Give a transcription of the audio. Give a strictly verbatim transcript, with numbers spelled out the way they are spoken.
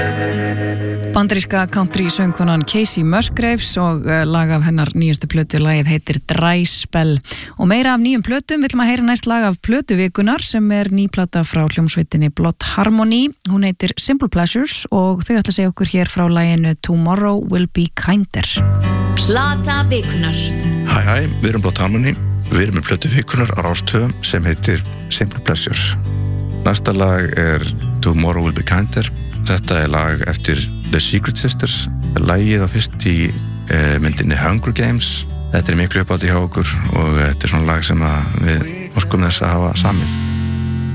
Bandaríska country söngkonan Casey Musgraves og lag af hennar nýjastu plötu, lagið heitir Dry Spell. Og meira af nýjum plötum vill maður heyra næst lag af plötu vikunnar sem er nýplata frá hljómsveitinni Blood Harmony. Hún heitir Simple Pleasures og þau ætla að segja okkur hér frá laginu Tomorrow Will Be Kinder. Plata vikunnar. Hæ hæ, við erum Blood Harmony. Við erum með plötu vikunnar á Rás tvö sem heitir Simple Pleasures. Næsta lag er Tomorrow Will Be Kinder. Þetta er lag eftir The Secret Sisters. Lagið á fyrst í e, myndinni Hunger Games. Þetta er miklu uppáhaldi hjá okkur og þetta er svona lag sem að við óskum þess að hafa samið.